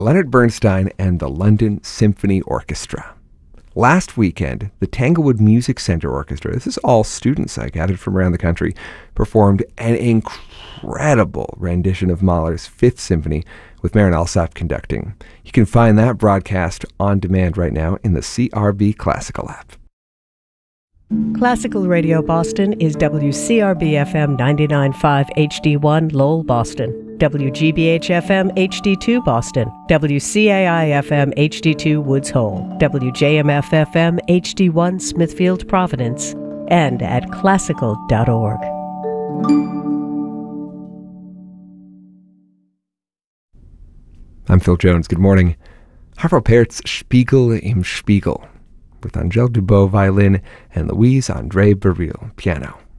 Leonard Bernstein and the London Symphony Orchestra. Last weekend, the Tanglewood Music Center Orchestra, this is all students I gathered from around the country, performed an incredible rendition of Mahler's Fifth Symphony with Marin Alsop conducting. You can find that broadcast on demand right now in the CRB Classical app. Classical Radio Boston is WCRB-FM 99.5 HD1 Lowell, Boston, WGBH-FM HD2 Boston, WCAI-FM HD2 Woods Hole, WJMF-FM HD1 Smithfield, Providence, and at classical.org. I'm Phil Jones. Good morning. Harpo Päert's Spiegel im Spiegel, with Angèle Dubot violin and Louise André Baril piano.